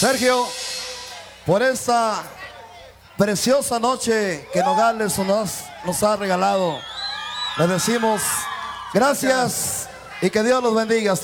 Sergio, por esta preciosa noche que Nogales nos ha regalado, le decimos gracias y que Dios los bendiga.